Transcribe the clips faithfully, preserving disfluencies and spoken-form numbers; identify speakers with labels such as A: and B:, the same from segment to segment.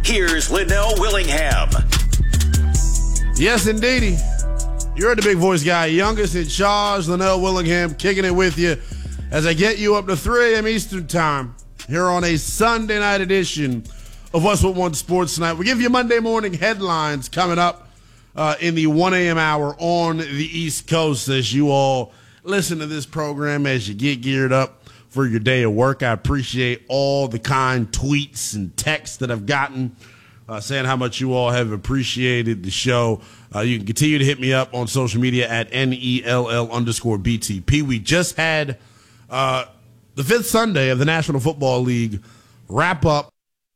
A: Here's Linnell Willingham.
B: Yes, indeedy. You're the big voice guy, youngest in charge, Linnell Willingham, kicking it with you as I get you up to three a.m. Eastern time here on a Sunday night edition of What's What One Sports Tonight. We give you Monday morning headlines coming up uh, in the one a.m. hour on the East Coast as you all listen to this program as you get geared up for your day of work. I appreciate all the kind tweets and texts that I've gotten uh, saying how much you all have appreciated the show. Uh, you can continue to hit me up on social media at N E L L underscore B T P. We just had uh, the fifth Sunday of the National Football League wrap up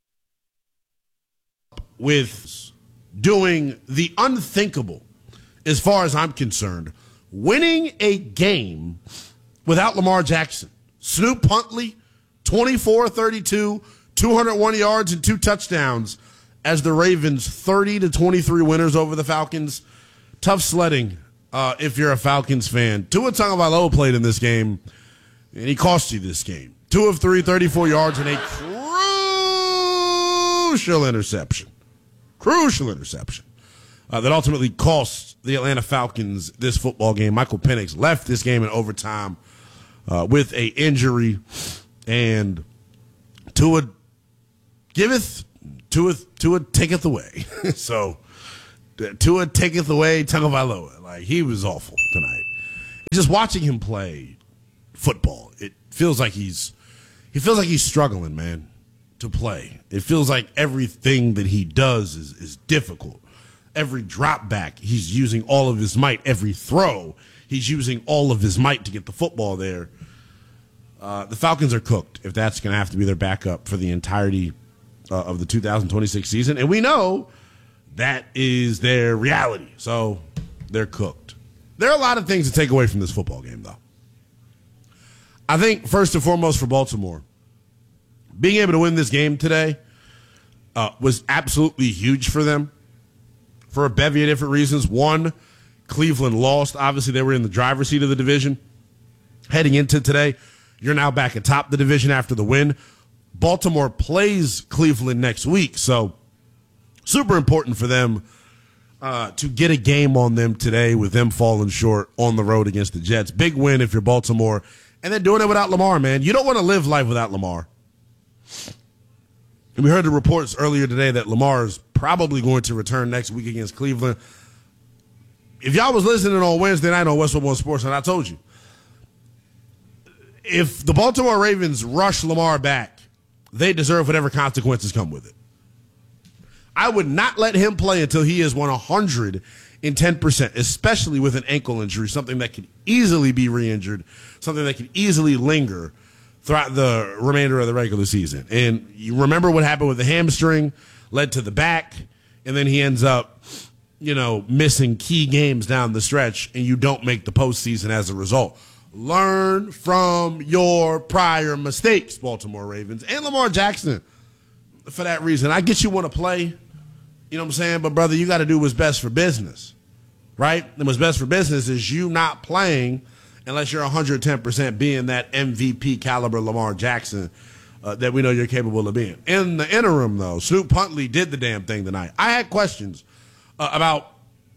B: with doing the unthinkable as far as I'm concerned. Winning a game without Lamar Jackson. Snoop Huntley, twenty-four thirty-two, two hundred one yards and two touchdowns as the Ravens thirty to twenty-three winners over the Falcons. Tough sledding uh, if you're a Falcons fan. Tua Tagovailoa played in this game, and he cost you this game. Two of three, thirty-four yards, and a crucial interception. Crucial interception uh, that ultimately cost the Atlanta Falcons this football game. Michael Penix left this game in overtime uh, with a injury, and Tua giveth, Tua, Tua taketh away. so Tua taketh away Tagovailoa. Like, he was awful tonight. Just watching him play football, it feels like he's he feels like he's struggling, man, to play. It feels like everything that he does is, is difficult. Every drop back, he's using all of his might. Every throw, he's using all of his might to get the football there. Uh, the Falcons are cooked if that's going to have to be their backup for the entirety uh, of the two thousand twenty-six season. And we know that is their reality. So they're cooked. There are a lot of things to take away from this football game, though. I think first and foremost for Baltimore, being able to win this game today uh, was absolutely huge for them for a bevy of different reasons. One, Cleveland lost. Obviously, they were in the driver's seat of the division. Heading into today, you're now back atop the division after the win. Baltimore plays Cleveland next week, so super important for them uh, to get a game on them today with them falling short on the road against the Jets. Big win if you're Baltimore. And then doing it without Lamar, man. You don't want to live life without Lamar. And we heard the reports earlier today that Lamar is probably going to return next week against Cleveland. If y'all was listening on Wednesday night on West One Sports, and I told you, if the Baltimore Ravens rush Lamar back, they deserve whatever consequences come with it. I would not let him play until he is one hundred ten percent, especially with an ankle injury, something that could easily be re-injured, something that could easily linger throughout the remainder of the regular season. And you remember what happened with the hamstring, led to the back, and then he ends up, you know, missing key games down the stretch, and you don't make the postseason as a result. Learn from your prior mistakes, Baltimore Ravens, and Lamar Jackson. For that reason, I get you want to play, you know what I'm saying? But, brother, you got to do what's best for business, right? And what's best for business is you not playing unless you're one hundred ten percent being that M V P caliber Lamar Jackson uh, that we know you're capable of being. In the interim, though, Snoop Huntley did the damn thing tonight. I had questions uh, about,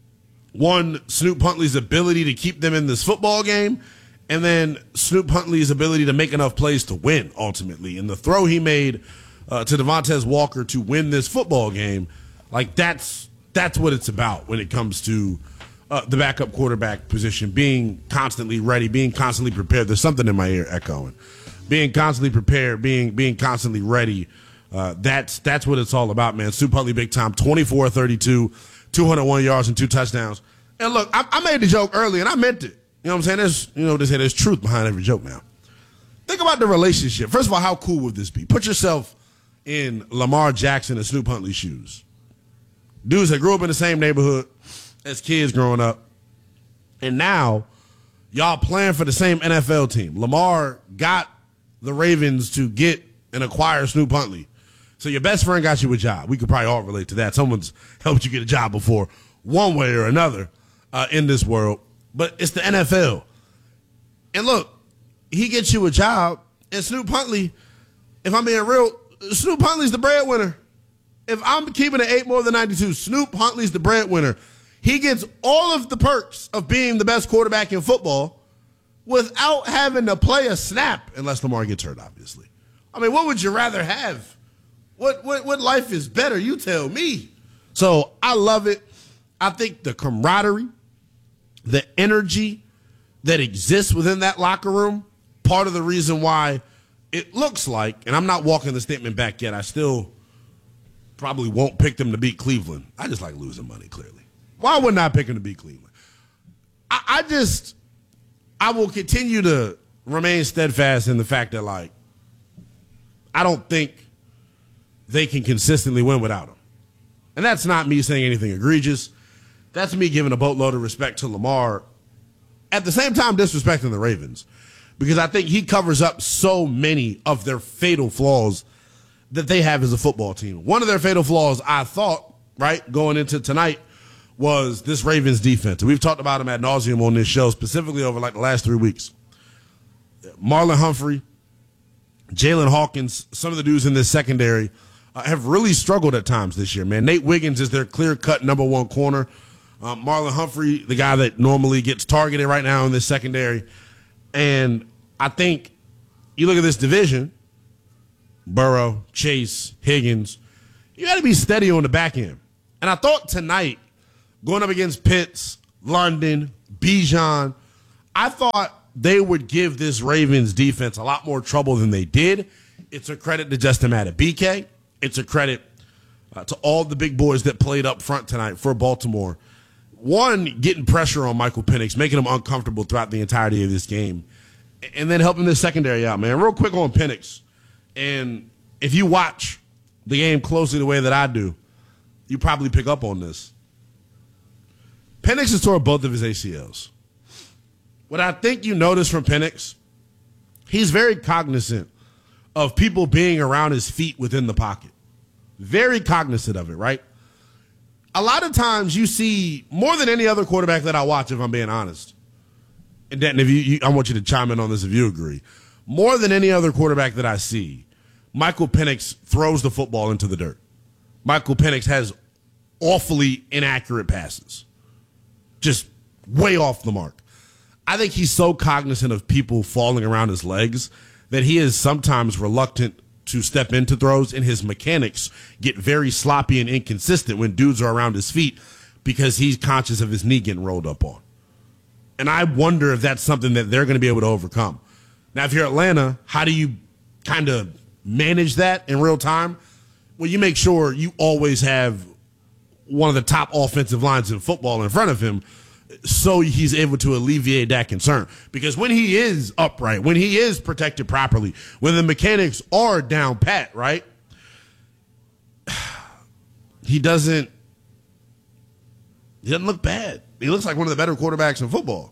B: one, Snoop Huntley's ability to keep them in this football game, and then Snoop Huntley's ability to make enough plays to win, ultimately. And the throw he made uh, to Devontae Walker to win this football game, like that's that's what it's about when it comes to uh, the backup quarterback position, being constantly ready, being constantly prepared. There's something in my ear echoing. Being constantly prepared, being being constantly ready. Uh, that's that's what it's all about, man. Snoop Huntley, big time, twenty-four thirty-two, two hundred one yards and two touchdowns. And look, I, I made the joke earlier, and I meant it. You know what I'm saying? There's, you know, they say there's truth behind every joke now. Think about the relationship. First of all, how cool would this be? Put yourself in Lamar Jackson and Snoop Huntley's shoes. Dudes that grew up in the same neighborhood as kids growing up. And now, y'all playing for the same N F L team. Lamar got the Ravens to get and acquire Snoop Huntley. So your best friend got you a job. We could probably all relate to that. Someone's helped you get a job before, one way or another, uh, in this world. But it's the N F L. And look, he gets you a job, and Snoop Huntley, if I'm being real, Snoop Huntley's the breadwinner. If I'm keeping it eight more than ninety-two, Snoop Huntley's the breadwinner. He gets all of the perks of being the best quarterback in football without having to play a snap, unless Lamar gets hurt, obviously. I mean, what would you rather have? What what what life is better? You tell me. So I love it. I think the camaraderie, the energy that exists within that locker room, part of the reason why it looks like, and I'm not walking the statement back yet, I still probably won't pick them to beat Cleveland. I just like losing money, clearly. Why wouldn't I pick them to beat Cleveland? I, I just, I will continue to remain steadfast in the fact that, like, I don't think they can consistently win without him. And that's not me saying anything egregious. That's me giving a boatload of respect to Lamar. At the same time, disrespecting the Ravens. Because I think he covers up so many of their fatal flaws that they have as a football team. One of their fatal flaws, I thought, right, going into tonight, was this Ravens defense. We've talked about them ad nauseum on this show, specifically over like the last three weeks. Marlon Humphrey, Jalen Hawkins, some of the dudes in this secondary uh, have really struggled at times this year, man. Nate Wiggins is their clear-cut number one corner. Um, Marlon Humphrey, the guy that normally gets targeted right now in this secondary. And I think you look at this division, Burrow, Chase, Higgins, you got to be steady on the back end. And I thought tonight, going up against Pitts, London, Bijan, I thought they would give this Ravens defense a lot more trouble than they did. It's a credit to Justin Madubuike. It's a credit uh, to all the big boys that played up front tonight for Baltimore. One, getting pressure on Michael Penix, making him uncomfortable throughout the entirety of this game, and then helping this secondary out, man. Real quick on Penix, and if you watch the game closely the way that I do, you probably pick up on this. Penix has tore both of his A C Ls. What I think you notice from Penix, he's very cognizant of people being around his feet within the pocket. Very cognizant of it, right? A lot of times you see, more than any other quarterback that I watch, if I'm being honest, and Denton, if you, you, I want you to chime in on this if you agree, more than any other quarterback that I see, Michael Penix throws the football into the dirt. Michael Penix has awfully inaccurate passes. Just way off the mark. I think he's so cognizant of people falling around his legs that he is sometimes reluctant to step into throws, and his mechanics get very sloppy and inconsistent when dudes are around his feet because he's conscious of his knee getting rolled up on. And I wonder if that's something that they're going to be able to overcome. Now, if you're Atlanta, how do you kind of manage that in real time? Well, you make sure you always have one of the top offensive lines in football in front of him so he's able to alleviate that concern. Because when he is upright, when he is protected properly, when the mechanics are down pat, right, he doesn't he doesn't look bad. He looks like one of the better quarterbacks in football.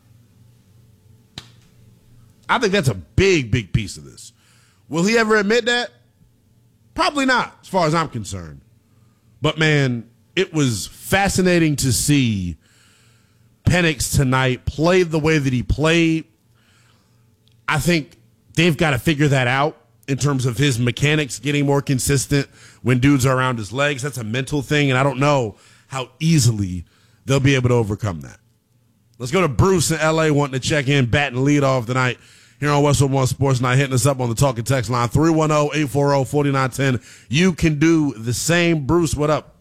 B: I think that's a big, big piece of this. Will he ever admit that? Probably not, as far as I'm concerned. But, man, it was fascinating to see Penix tonight play the way that he played. I think they've got to figure that out in terms of his mechanics getting more consistent when dudes are around his legs. That's a mental thing, and I don't know how easily they'll be able to overcome that. Let's go to Bruce in L A wanting to check in, batting lead off tonight here on Westwood One Sports Night, hitting us up on the talking text line, three one zero, eight four zero, four nine one zero. You can do the same. Bruce, what up?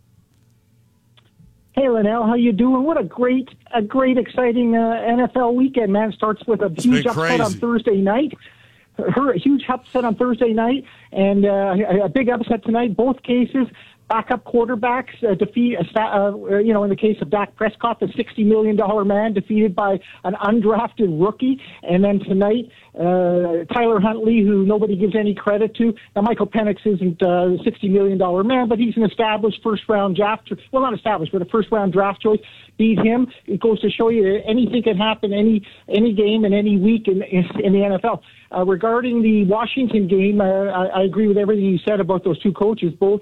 C: Hey, Linnell, how you doing? What a great, a great, exciting uh, N F L weekend, man. Starts with a
B: It's
C: huge upset on Thursday night. Her, a huge upset on Thursday night, and uh, a big upset tonight. Both cases, backup quarterbacks uh, defeat, uh, uh, you know, in the case of Dak Prescott, the sixty million dollars man defeated by an undrafted rookie. And then tonight, uh, Tyler Huntley, who nobody gives any credit to. Now, Michael Penix isn't a sixty million dollars man, but he's an established first-round draft, well, not established, but a first-round draft choice. Beat him. It goes to show you that anything can happen any any game and any week in, in the N F L. Uh, regarding the Washington game, uh, I, I agree with everything you said about those two coaches. Both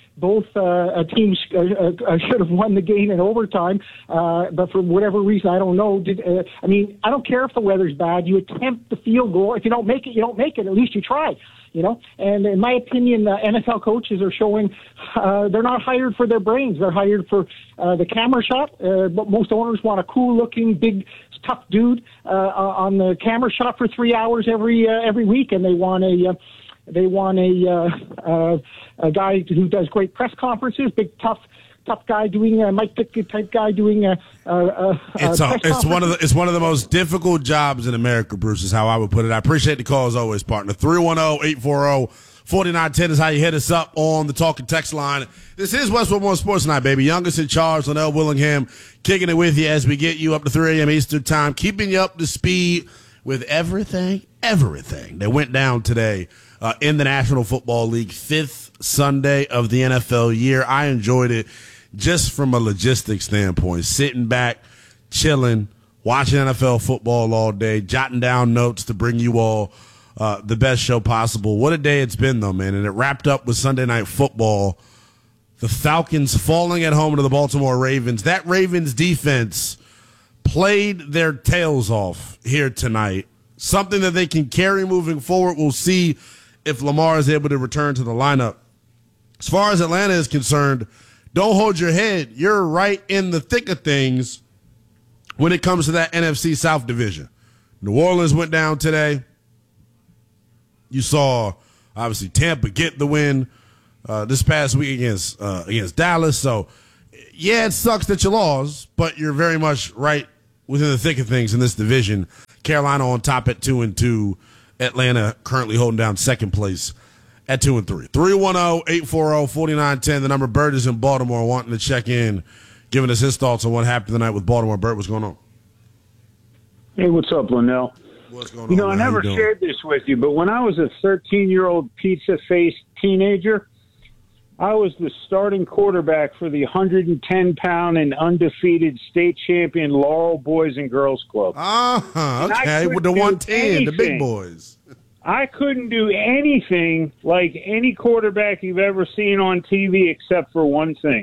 C: both uh, teams uh, uh, should have won the game in overtime, uh, but for whatever reason, I don't know. Did, uh, I mean, I don't care if the weather's bad. You attempt the field goal. If you don't make it, you don't make it. At least you try. You know, and in my opinion, uh, N F L coaches are showing uh, they're not hired for their brains. They're hired for uh, the camera shot. Uh, but most owners want a cool-looking, big, tough dude uh, on the camera shot for three hours every uh, every week, and they want a uh, they want a uh, uh, a guy who does great press conferences, big, tough. Tough guy doing a Mike Ditka type guy doing a. a, a
B: it's a, it's one of the it's one of the most difficult jobs in America, Bruce, is how I would put it. I appreciate the call as always, partner. three one zero, eight four zero, four nine one zero is how you hit us up on the talking text line. This is Westwood One Sports Night, baby. Youngest in charge, Linnell Willingham, kicking it with you as we get you up to three a.m. Eastern time, keeping you up to speed with everything, everything that went down today uh, in the National Football League, fifth Sunday of the N F L year. I enjoyed it. Just from a logistics standpoint, sitting back, chilling, watching N F L football all day, jotting down notes to bring you all uh, the best show possible. What a day it's been, though, man. And it wrapped up with Sunday Night Football. The Falcons falling at home to the Baltimore Ravens. That Ravens defense played their tails off here tonight. Something that they can carry moving forward. We'll see if Lamar is able to return to the lineup. As far as Atlanta is concerned, don't hold your head. You're right in the thick of things when it comes to that N F C South division. New Orleans went down today. You saw, obviously, Tampa get the win uh, this past week against uh, against Dallas. So, yeah, it sucks that you lost, but you're very much right within the thick of things in this division. Carolina on top at two and two. Atlanta currently holding down second place at two and three. three one zero, eight four zero, four nine one zero. The number. Bert is in Baltimore wanting to check in, giving us his thoughts on what happened tonight with Baltimore. Bert, what's going on?
D: Hey, what's up, Linnell?
B: What's going on?
D: You know,
B: man?
D: I never shared this with you, but when I was a thirteen-year-old pizza-faced teenager, I was the starting quarterback for the one hundred ten pound and undefeated state champion Laurel Boys and Girls Club.
B: Ah, uh-huh, okay. With the one ten, the big boys.
D: I couldn't do anything like any quarterback you've ever seen on T V except for one thing.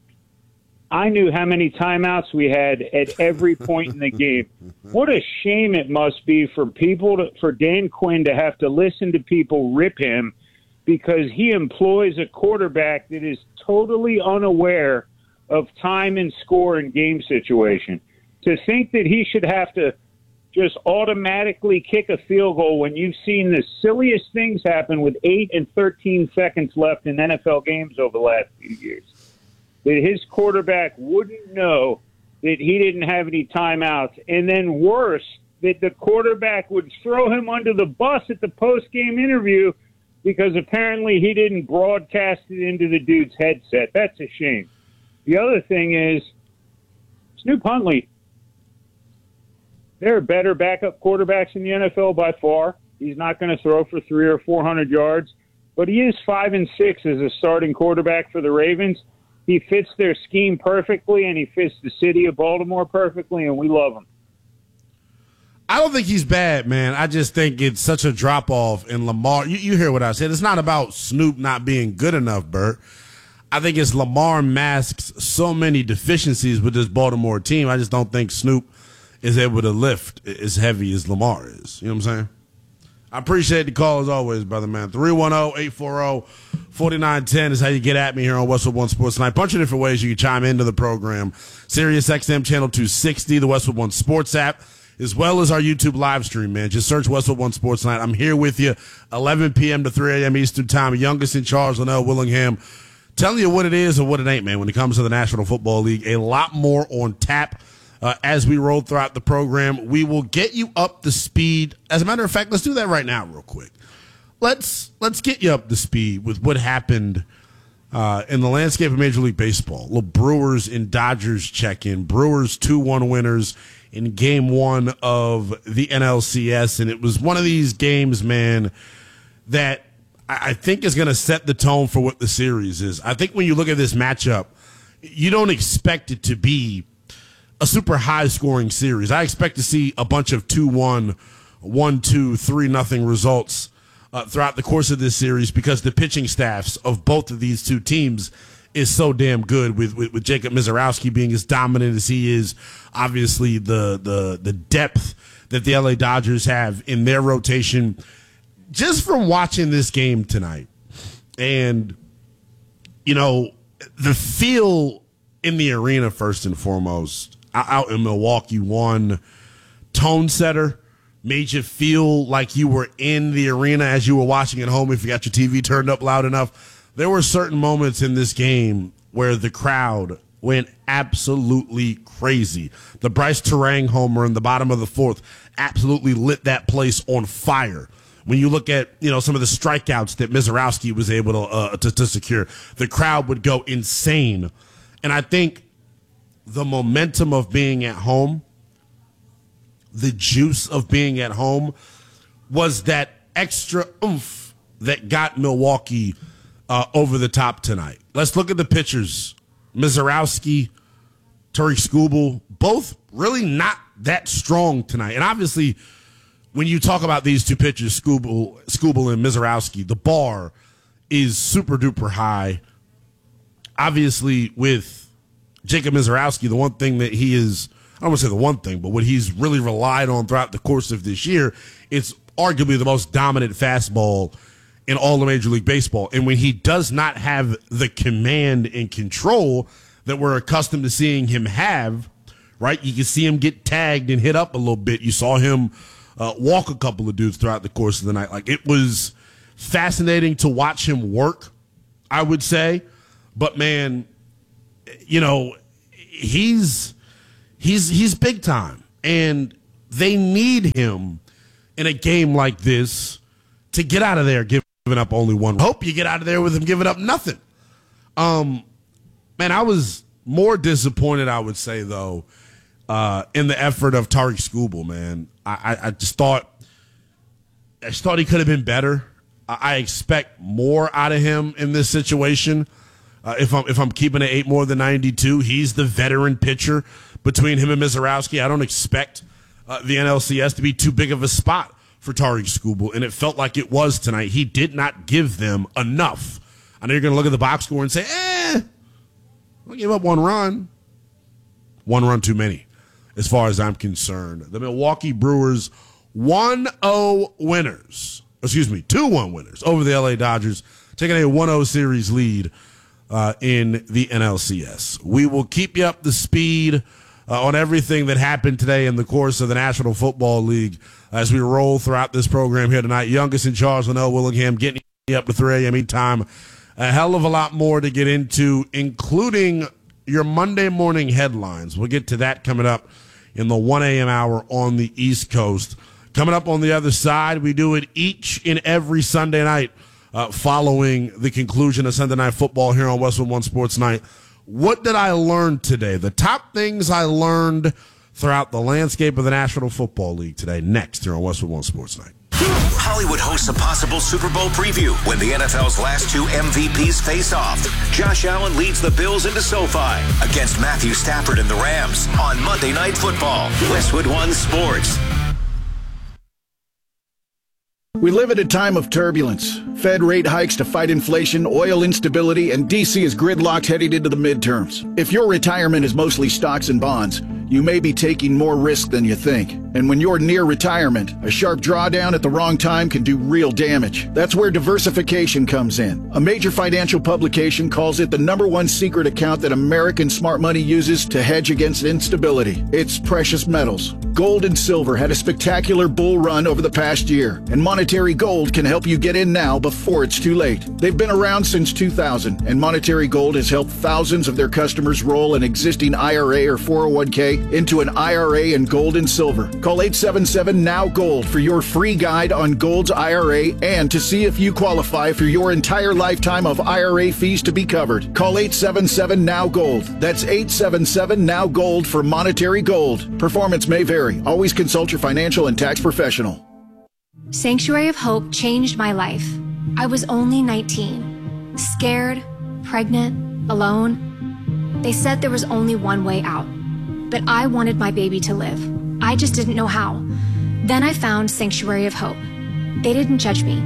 D: I knew how many timeouts we had at every point in the game. What a shame it must be for people to, for Dan Quinn to have to listen to people rip him because he employs a quarterback that is totally unaware of time and score and game situation. To think that he should have to just automatically kick a field goal when you've seen the silliest things happen with eight and thirteen seconds left in N F L games over the last few years. That his quarterback wouldn't know that he didn't have any timeouts. And then worse, that the quarterback would throw him under the bus at the post-game interview because apparently he didn't broadcast it into the dude's headset. That's a shame. The other thing is, Snoop Huntley, there are better backup quarterbacks in the N F L by far. He's not going to throw for three or four hundred yards, but he is five and six as a starting quarterback for the Ravens. He fits their scheme perfectly, and he fits the city of Baltimore perfectly, and we love him.
B: I don't think he's bad, man. I just think it's such a drop-off in Lamar. You, you hear what I said. It's not about Snoop not being good enough, Bert. I think it's Lamar masks so many deficiencies with this Baltimore team. I just don't think Snoop is able to lift as heavy as Lamar is. You know what I'm saying? I appreciate the call as always, brother, man. three one zero, eight four zero, four nine one zero is how you get at me here on Westwood One Sports Night. Bunch of different ways you can chime into the program. Sirius X M Channel two sixty, the Westwood One Sports app, as well as our YouTube live stream, man. Just search Westwood One Sports Night. I'm here with you eleven p.m. to three a.m. Eastern time. Youngest in charge, Linnell Willingham, telling you what it is and what it ain't, man, when it comes to the National Football League. A lot more on tap. Uh, as we roll throughout the program, we will get you up to speed. As a matter of fact, let's do that right now real quick. Let's let's get you up to speed with what happened uh, in the landscape of Major League Baseball. Little Brewers and Dodgers check-in. Brewers two one winners in game one of the N L C S, and it was one of these games, man, that I, I think is going to set the tone for what the series is. I think when you look at this matchup, you don't expect it to be a super high-scoring series. I expect to see a bunch of two one, one two, three nothing results uh, throughout the course of this series because the pitching staffs of both of these two teams is so damn good with, with, with Jacob Misiorowski being as dominant as he is. Obviously, the, the, the depth that the L A Dodgers have in their rotation. Just from watching this game tonight and, you know, the feel in the arena, first and foremost, out in Milwaukee, one tone setter, made you feel like you were in the arena as you were watching at home if you got your T V turned up loud enough. There were certain moments in this game where the crowd went absolutely crazy. The Bryce Terang homer in the bottom of the fourth absolutely lit that place on fire. When you look at, you know, some of the strikeouts that Misiorowski was able to, uh, to to secure, the crowd would go insane. And I think the momentum of being at home, the juice of being at home, was that extra oomph that got Milwaukee uh, over the top tonight. Let's look at the pitchers. Misiorowski, Tarik Skubal, both really not that strong tonight. And obviously, when you talk about these two pitchers, Skubal, Skubal and Misiorowski, the bar is super duper high. Obviously, with Jacob Misiorowski, the one thing that he is, I don't want to say the one thing, but what he's really relied on throughout the course of this year, it's arguably the most dominant fastball in all of Major League Baseball. And when he does not have the command and control that we're accustomed to seeing him have, right, you can see him get tagged and hit up a little bit. You saw him Uh, walk a couple of dudes throughout the course of the night. Like, it was fascinating to watch him work, I would say. But, man, you know, he's he's he's big time. And they need him in a game like this to get out of there giving up only one. Hope you get out of there with him giving up nothing. Um, man, I was more disappointed, I would say, though, Uh, in the effort of Tarik Skubal, man. I, I just thought I just thought he could have been better. I, I expect more out of him in this situation. Uh, if I'm if I'm keeping it eight more than ninety-two, he's the veteran pitcher between him and Misiorowski. I don't expect uh, the N L C S to be too big of a spot for Tarik Skubal, and it felt like it was tonight. He did not give them enough. I know you're going to look at the box score and say, eh, I gave up one run. One run too many, as far as I'm concerned. The Milwaukee Brewers one oh winners. Excuse me, two one winners over the L A Dodgers, taking a one oh series lead uh, in the N L C S. We will keep you up to speed uh, on everything that happened today in the course of the National Football League as we roll throughout this program here tonight. Youngest and Charles Linnell Willingham getting you up to three a.m. each time. A hell of a lot more to get into, including your Monday morning headlines. We'll get to that coming up in the one a.m. hour on the East Coast. Coming up on the other side, we do it each and every Sunday night uh, following the conclusion of Sunday Night Football here on Westwood One Sports Night. What did I learn today? The top things I learned throughout the landscape of the National Football League today. Next here on Westwood One Sports Night.
A: Hollywood hosts a possible Super Bowl preview when the N F L's last two M V Ps face off. Josh Allen leads the Bills into SoFi against Matthew Stafford and the Rams on Monday Night Football. Westwood One Sports.
E: We live at a time of turbulence. Fed rate hikes to fight inflation, oil instability, and D C is gridlocked heading into the midterms. If your retirement is mostly stocks and bonds, you may be taking more risk than you think. And when you're near retirement, a sharp drawdown at the wrong time can do real damage. That's where diversification comes in. A major financial publication calls it the number one secret account that American smart money uses to hedge against instability. It's precious metals. Gold and silver had a spectacular bull run over the past year, and Monetary Gold can help you get in now before it's too late. They've been around since two thousand, and Monetary Gold has helped thousands of their customers roll an existing I R A or four oh one k into an I R A in gold and silver. Call eight seven seven now gold for your free guide on Gold's I R A and to see if you qualify for your entire lifetime of I R A fees to be covered. Call eight seven seven now gold. That's eight seven seven now gold for Monetary Gold. Performance may vary. Always consult your financial and tax professional.
F: Sanctuary of Hope changed my life. I was only nineteen, scared, pregnant, alone. They said there was only one way out, but I wanted my baby to live. I just didn't know how. Then I found Sanctuary of Hope. They didn't judge me.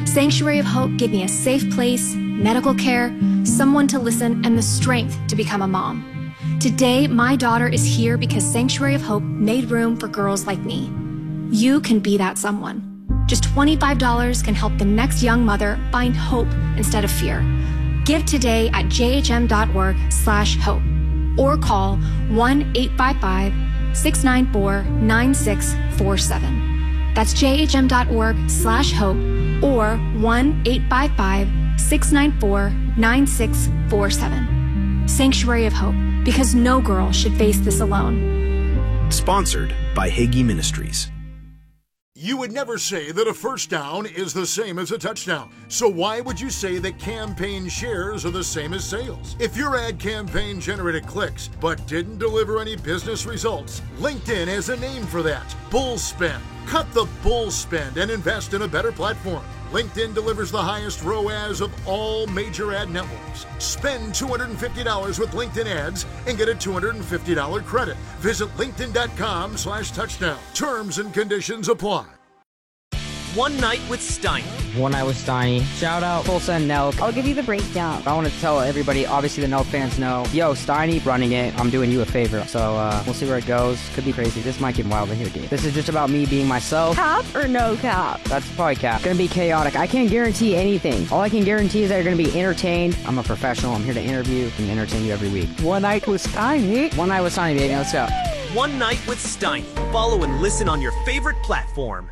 F: Sanctuary of Hope gave me a safe place, medical care, someone to listen, and the strength to become a mom. Today, my daughter is here because Sanctuary of Hope made room for girls like me. You can be that someone. Just twenty-five dollars can help the next young mother find hope instead of fear. Give today at jhm.org slash hope or call one eight five five, six nine four, nine six four seven. That's jhm.org slash hope or one eight five five, six nine four, nine six four seven. Sanctuary of Hope, because no girl should face this alone.
A: Sponsored by Hagee Ministries.
G: You would never say that a first down is the same as a touchdown. So why would you say that campaign shares are the same as sales? If your ad campaign generated clicks but didn't deliver any business results, LinkedIn has a name for that: bull spend. Cut the bull spend and invest in a better platform. LinkedIn delivers the highest R O A S of all major ad networks. Spend two hundred fifty dollars with LinkedIn ads and get a two hundred fifty dollars credit. Visit linkedin.com slash touchdown. Terms and conditions apply.
H: One Night with Steiny.
I: One Night with Steiny. Shout out Full Send Nelk.
J: I'll give you the breakdown.
I: I want to tell everybody, obviously the Nelk fans know, yo, Steiny running it. I'm doing you a favor. So uh, we'll see where it goes. Could be crazy. This might get wild in here, dude. This is just about me being myself.
J: Cap or no cap?
I: That's probably cap. Gonna be chaotic. I can't guarantee anything. All I can guarantee is that you're gonna be entertained. I'm a professional. I'm here to interview and entertain you every week.
J: One Night with Steiny.
I: One Night with Steiny, baby. Let's go.
H: One Night with Steiny. Follow and listen on your favorite platform.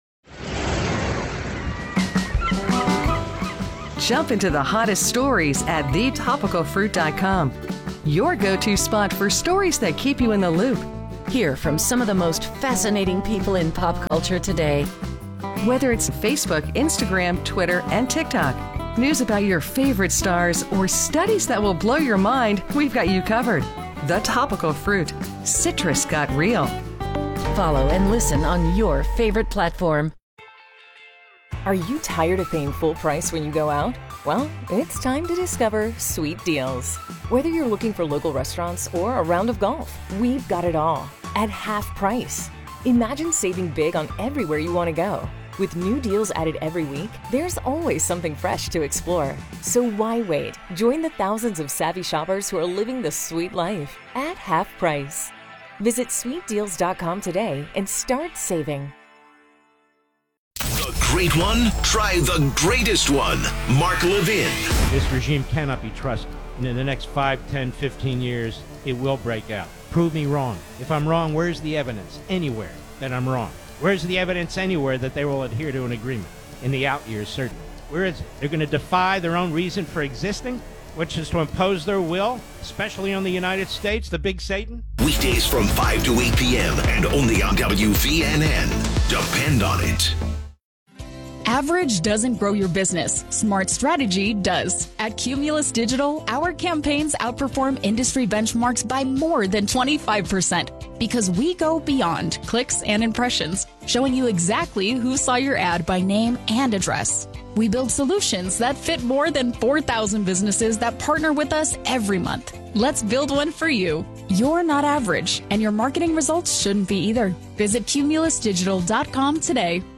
K: Jump into the hottest stories at the topical fruit dot com. Your go-to spot for stories that keep you in the loop.
L: Hear from some of the most fascinating people in pop culture today.
K: Whether it's Facebook, Instagram, Twitter, and TikTok, news about your favorite stars, or studies that will blow your mind, we've got you covered. The Topical Fruit. Citrus got real.
L: Follow and listen on your favorite platform.
M: Are you tired of paying full price when you go out? Well, it's time to discover Sweet Deals. Whether you're looking for local restaurants or a round of golf, we've got it all at half price. Imagine saving big on everywhere you want to go. With new deals added every week, there's always something fresh to explore. So why wait? Join the thousands of savvy shoppers who are living the sweet life at half price. Visit sweet deals dot com today and start saving.
A: The great one? Try the greatest one. Mark Levin.
N: This regime cannot be trusted. And in the next five, ten, fifteen years, it will break out. Prove me wrong. If I'm wrong, where's the evidence? Anywhere that I'm wrong. Where's the evidence anywhere that they will adhere to an agreement? In the out years, certainly. Where is it? They're going to defy their own reason for existing, which is to impose their will, especially on the United States, the big Satan?
A: Weekdays from five to eight p.m. and only on W V N N. Depend on it.
O: Average doesn't grow your business. Smart strategy does. At Cumulus Digital, our campaigns outperform industry benchmarks by more than twenty-five percent because we go beyond clicks and impressions, showing you exactly who saw your ad by name and address. We build solutions that fit more than four thousand businesses that partner with us every month. Let's build one for you. You're not average, and your marketing results shouldn't be either. Visit cumulus digital dot com today.